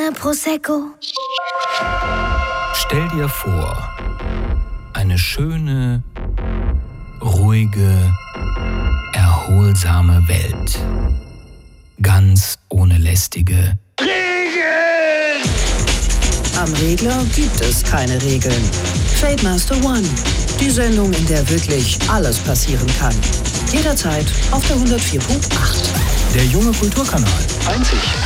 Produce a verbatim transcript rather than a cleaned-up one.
gerne Prosecco. Stell dir vor, eine schöne, ruhige, erholsame Welt. Ganz ohne lästige Regeln! Am Regler gibt es keine Regeln. Trademaster One, die Sendung, in der wirklich alles passieren kann. Jederzeit auf der hundertvier Punkt acht. Der junge Kulturkanal. Einzig